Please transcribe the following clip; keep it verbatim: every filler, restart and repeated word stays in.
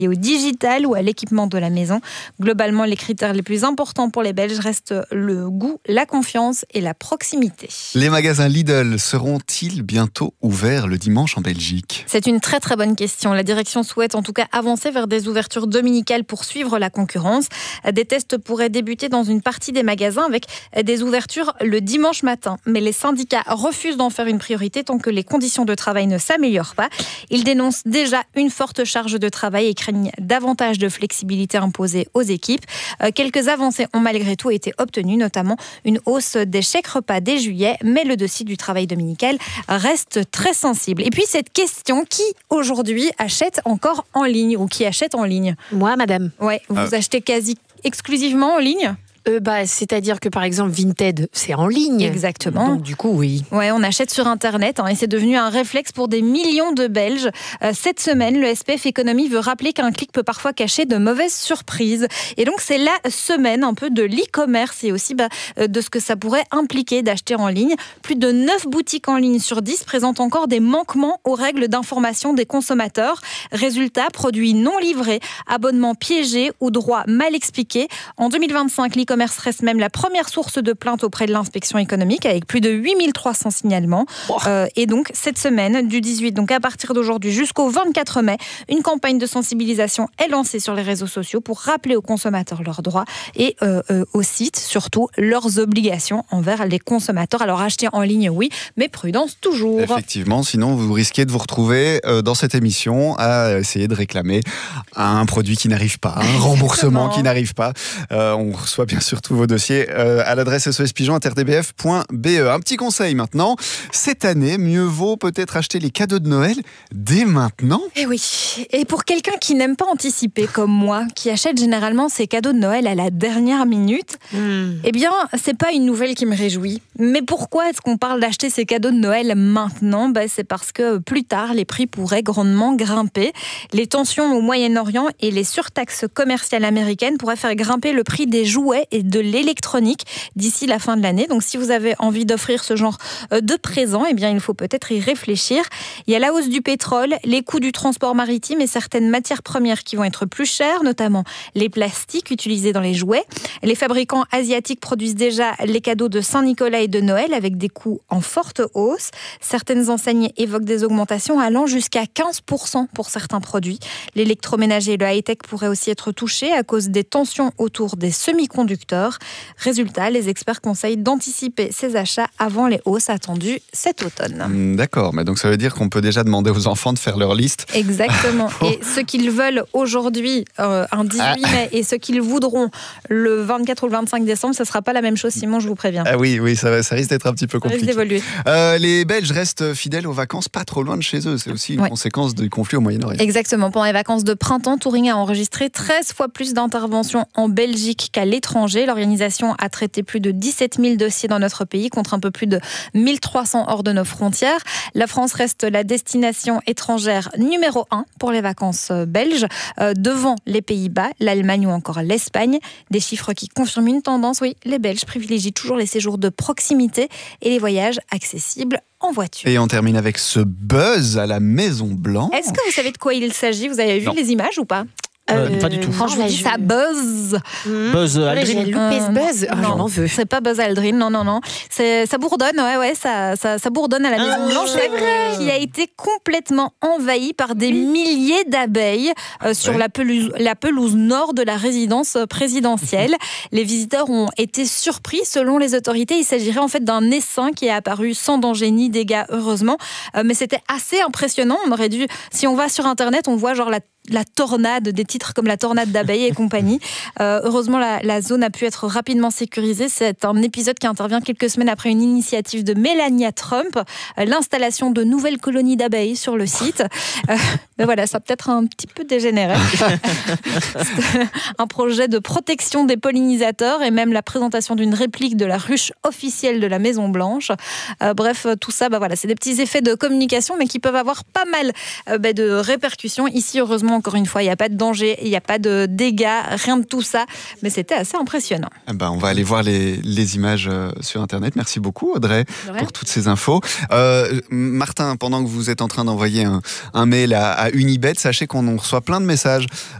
au digital ou à l'équipement de la maison. Globalement, les critères les plus importants pour les Belges restent le goût, la confiance et la proximité. Les magasins Lidl seront-ils bientôt ouverts le dimanche en Belgique ? C'est une très très bonne question. La direction souhaite en tout cas avancer vers des ouvertures dominicales pour suivre la concurrence. Des tests pourraient débuter dans une partie des magasins avec des ouvertures le dimanche matin. Mais les syndicats refusent d'en faire une priorité tant que les conditions de travail ne s'améliorent pas. Ils dénoncent déjà une forte charge de travail et craignent davantage de flexibilité imposée aux équipes. Quelques avancées ont malgré tout été obtenues, notamment une hausse des chèques repas dès juillet, mais le dossier du travail dominical reste très sensible. Et puis cette question, qui aujourd'hui achète encore en ligne ou qui achète en ligne ? Moi, madame. Ouais, vous Euh. achetez quasi exclusivement en ligne ? Euh, bah, c'est-à-dire que par exemple Vinted, c'est en ligne. Exactement. Donc du coup, oui. Ouais, on achète sur Internet hein, et c'est devenu un réflexe pour des millions de Belges. Euh, cette semaine, le S P F Économie veut rappeler qu'un clic peut parfois cacher de mauvaises surprises. Et donc, c'est la semaine un peu de l'e-commerce et aussi bah, de ce que ça pourrait impliquer d'acheter en ligne. Plus de neuf boutiques en ligne sur dix présentent encore des manquements aux règles d'information des consommateurs. Résultat, produits non livrés, abonnements piégés ou droits mal expliqués. En deux mille vingt-cinq, l'e-commerce commerce reste même la première source de plaintes auprès de l'inspection économique avec plus de huit mille trois cents signalements. Oh. Euh, et donc, cette semaine, du dix-huit, donc à partir d'aujourd'hui jusqu'au vingt-quatre mai, une campagne de sensibilisation est lancée sur les réseaux sociaux pour rappeler aux consommateurs leurs droits et euh, euh, aux sites, surtout, leurs obligations envers les consommateurs. Alors, acheter en ligne, oui, mais prudence toujours. Effectivement, sinon vous risquez de vous retrouver euh, dans cette émission à essayer de réclamer un produit qui n'arrive pas, un remboursement qui n'arrive pas. Euh, on reçoit bien sûr tous vos dossiers euh, à l'adresse s o s pigeon arobase r t b f point b e. Un petit conseil maintenant, cette année, mieux vaut peut-être acheter les cadeaux de Noël dès maintenant. Et oui, et pour quelqu'un qui n'aime pas anticiper comme moi, qui achète généralement ses cadeaux de Noël à la dernière minute, mmh. eh bien, c'est pas une nouvelle qui me réjouit. Mais pourquoi est-ce qu'on parle d'acheter ses cadeaux de Noël maintenant ? Ben, c'est parce que plus tard, les prix pourraient grandement grimper. Les tensions au Moyen-Orient et les surtaxes commerciales américaines pourraient faire grimper le prix des jouets et de l'électronique d'ici la fin de l'année. Donc, si vous avez envie d'offrir ce genre de présent, eh bien, il faut peut-être y réfléchir. Il y a la hausse du pétrole, les coûts du transport maritime et certaines matières premières qui vont être plus chères, notamment les plastiques utilisés dans les jouets. Les fabricants asiatiques produisent déjà les cadeaux de Saint-Nicolas et de Noël avec des coûts en forte hausse. Certaines enseignes évoquent des augmentations allant jusqu'à quinze pour cent pour certains produits. L'électroménager et le high-tech pourraient aussi être touchés à cause des tensions autour des semi-conducteurs. Résultat, les experts conseillent d'anticiper ces achats avant les hausses attendues cet automne. D'accord, mais donc ça veut dire qu'on peut déjà demander aux enfants de faire leur liste. Exactement. Et ceux qu'ils veulent aujourd'hui, euh, un dix-huit mai, et ceux qu'ils voudront le vingt-quatre ou le vingt-cinq décembre, ce ne sera pas la même chose, Simon, je vous préviens. Ah oui, oui, ça, ça risque d'être un petit peu compliqué. Ça risque d'évoluer. Euh, les Belges restent fidèles aux vacances, pas trop loin de chez eux. C'est aussi une ouais. conséquence du conflit au Moyen-Orient. Exactement. Pendant les vacances de printemps, Touring a enregistré treize fois plus d'interventions en Belgique qu'à l'étranger. L'organisation a traité plus de dix-sept mille dossiers dans notre pays, contre un peu plus de mille trois cents hors de nos frontières. La France reste la destination étrangère numéro un pour les vacances belges, euh, devant les Pays-Bas, l'Allemagne ou encore l'Espagne. Des chiffres qui confirment une tendance. Oui, les Belges privilégient toujours les séjours de proximité et les voyages accessibles en voiture. Et on termine avec ce buzz à la Maison Blanche. Est-ce que vous savez de quoi il s'agit ? Vous avez vu non. les images ou pas ? Euh, euh, pas du tout. Quand je vous dis ça buzz. Mmh. Buzz Aldrin. J'ai loupé ce buzz. Oh, non, je m'en veux. C'est pas Buzz Aldrin, non, non, non. C'est, ça bourdonne, ouais, ouais, ça, ça, ça bourdonne à la Maison Blanche, c'est vrai. Qui a été complètement envahie par des milliers d'abeilles euh, sur ouais. la, pelouse, la pelouse nord de la résidence présidentielle. Les visiteurs ont été surpris. Selon les autorités, il s'agirait en fait d'un essaim qui est apparu sans danger ni dégâts, heureusement. Euh, mais c'était assez impressionnant. On aurait dû, si on va sur Internet, on voit genre la la tornade, des titres comme la tornade d'abeilles et compagnie. Euh, heureusement, la, la zone a pu être rapidement sécurisée. C'est un épisode qui intervient quelques semaines après une initiative de Melania Trump, euh, l'installation de nouvelles colonies d'abeilles sur le site. Euh, mais voilà, ça a peut-être un petit peu dégénéré. Un projet de protection des pollinisateurs et même la présentation d'une réplique de la ruche officielle de la Maison Blanche. Euh, bref, tout ça, bah voilà, c'est des petits effets de communication, mais qui peuvent avoir pas mal euh, bah, de répercussions. Ici, heureusement, encore une fois, il n'y a pas de danger, il n'y a pas de dégâts, rien de tout ça. Mais c'était assez impressionnant. Eh ben, on va aller voir les, les images euh, sur Internet. Merci beaucoup, Audrey, pour toutes ces infos. Euh, Martin, pendant que vous êtes en train d'envoyer un, un mail à, à Unibet, sachez qu'on en reçoit plein de messages